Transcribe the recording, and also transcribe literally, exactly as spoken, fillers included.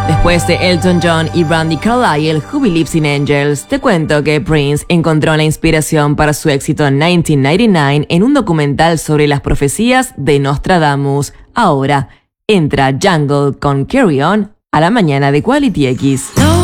Después de Elton John y Brandy Carlile, Who Believes in Angels, te cuento que Prince encontró la inspiración para su éxito en mil novecientos noventa y nueve en un documental sobre las profecías de Nostradamus. Ahora, entra Jungle con Carry On a la mañana de Quality X.